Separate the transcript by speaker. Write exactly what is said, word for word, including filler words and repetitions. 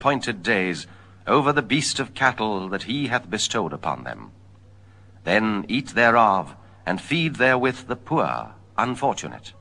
Speaker 1: appointed days over the beast of cattle that he hath bestowed upon them. Then eat thereof, and feed therewith the poor, unfortunate.